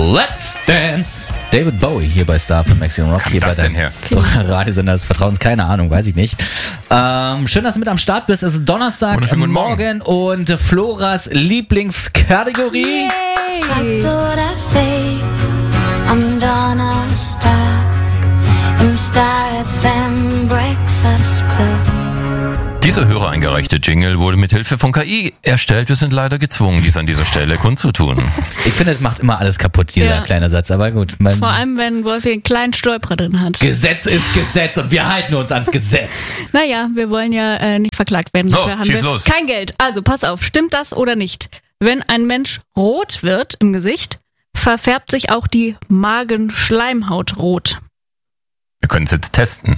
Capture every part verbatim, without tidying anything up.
Let's Dance. David Bowie hier bei Star von Maximum Rock. Kam hier das bei denn her? Radiosender des Vertrauens, keine Ahnung, weiß ich nicht. Ähm, schön, dass du mit am Start bist. Es ist Donnerstag, Wunderschönen Morgen und Floras Lieblingskategorie. Fact oder Fake am Donnerstag im Star F M Breakfast Club. Dieser höher eingereichte Jingle wurde mit Hilfe von K I erstellt. Wir sind leider gezwungen, dies an dieser Stelle kundzutun. Ich finde, das macht immer alles kaputt, dieser Ja. kleine Satz, aber gut. Mein Vor allem, wenn Wolfi einen kleinen Stolperer drin hat. Gesetz ist Gesetz und wir halten uns ans Gesetz. Naja, wir wollen ja äh, nicht verklagt werden. So, Dafür haben schieß wir los. kein Geld. Also, pass auf, stimmt das oder nicht? Wenn ein Mensch rot wird im Gesicht, verfärbt sich auch die Magenschleimhaut rot. Wir können es jetzt testen.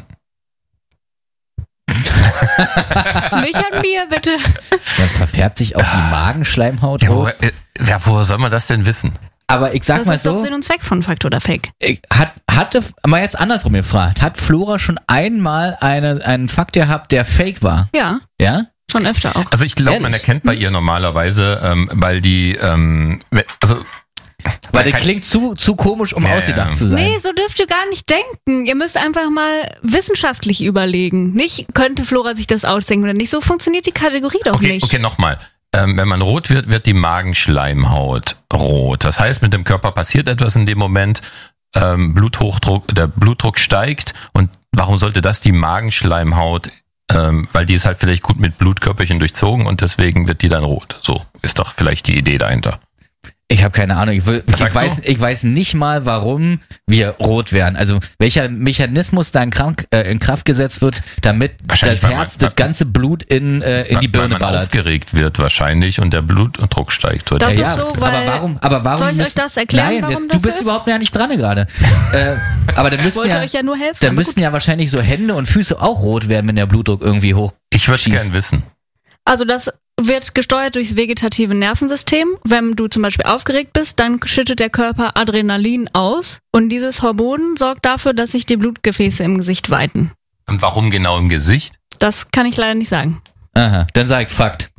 Nicht an mir, bitte. Dann verfärbt sich auch die Magenschleimhaut Ja, rot. woher, äh, ja, woher soll man das denn wissen? Aber ich sag Das mal ist doch so, Sinn und Zweck von Fakt oder Fake. ich, hat, hatte, mal jetzt andersrum gefragt, hat Flora schon einmal eine, einen Fakt gehabt, der fake war? Ja, Ja? schon öfter auch. Also ich glaube, man Ehrlich? erkennt bei ihr normalerweise, ähm, weil die, ähm, also Weil das kein- klingt zu, zu komisch, um Ja, ausgedacht ja. zu sein. Nee, so dürft ihr gar nicht denken. Ihr müsst einfach mal wissenschaftlich überlegen. Nicht, könnte Flora sich das ausdenken oder nicht. So funktioniert die Kategorie doch Okay, nicht. okay, nochmal. Ähm, wenn man rot wird, wird die Magenschleimhaut rot. Das heißt, mit dem Körper passiert etwas in dem Moment. Ähm, Bluthochdruck, der Blutdruck steigt. Und warum sollte das die Magenschleimhaut? Ähm, weil die ist halt vielleicht gut mit Blutkörperchen durchzogen und deswegen wird die dann rot. So ist doch vielleicht die Idee dahinter. Ich habe keine Ahnung. Ich, will, Was ich, sagst weiß, ich weiß nicht mal, warum wir rot werden. Also welcher Mechanismus da in, Krank, äh, in Kraft gesetzt wird, damit Wahrscheinlich, das weil man- Herz das ganze Blut in, äh, in die Weil Birne man ballert. aufgeregt wird wahrscheinlich und der Blutdruck steigt. So Das der- ist ja, so, aber weil- warum? Aber warum Soll ich euch müssen- das erklären, Nein, warum jetzt, das du bist ist? überhaupt ja nicht dran gerade. äh, aber da Ich müssten wollte ja, euch ja nur helfen. da aber müssten gut. ja wahrscheinlich so Hände und Füße auch rot werden, wenn der Blutdruck irgendwie hoch. ich würde schießt. gern wissen. Also das wird gesteuert durchs vegetative Nervensystem. Wenn du zum Beispiel aufgeregt bist, dann schüttet der Körper Adrenalin aus. Und dieses Hormon sorgt dafür, dass sich die Blutgefäße im Gesicht weiten. Und warum genau im Gesicht? Das kann ich leider nicht sagen. Aha, dann sag ich Fakt.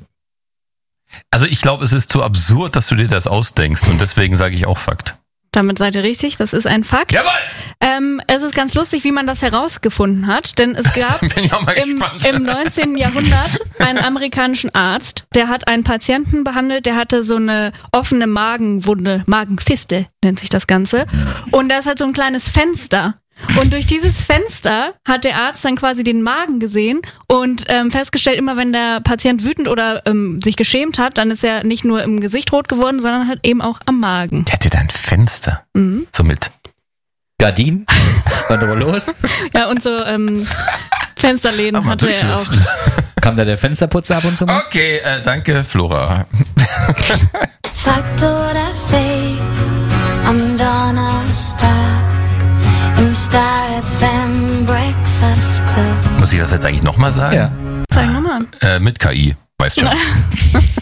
Also ich glaube, es ist zu absurd, dass du dir das ausdenkst und deswegen sage ich auch Fakt. Damit seid ihr richtig, das ist ein Fakt. Jawohl! Ähm, es ist ganz lustig, wie man das herausgefunden hat, denn es gab Bin ich auch mal im, gespannt. im neunzehnten Jahrhundert einen amerikanischen Arzt, der hat einen Patienten behandelt, der hatte so eine offene Magenwunde, Magenfistel nennt sich das Ganze, und da ist halt so ein kleines Fenster. Und durch dieses Fenster hat der Arzt dann quasi den Magen gesehen und ähm, festgestellt, immer wenn der Patient wütend oder ähm, sich geschämt hat, dann ist er nicht nur im Gesicht rot geworden, sondern halt eben auch am Magen. Der hatte da ein Fenster. Mhm. So mit. Gardinen? los? Ja, und so ähm, Fensterläden Aber hatte er auch. durchlüften. Kam da der Fensterputzer ab und zu mal? Okay, äh, danke Flora. Fakt oder Fake am Donnerstag im Star F M Breakfast Club. Muss ich das jetzt eigentlich nochmal sagen? Ja. Zeig nochmal. Äh, mit K I, weißt schon.